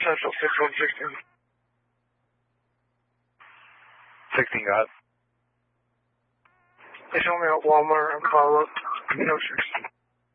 Central 6116. 16 got. They show me at Walmart and follow up. No 16.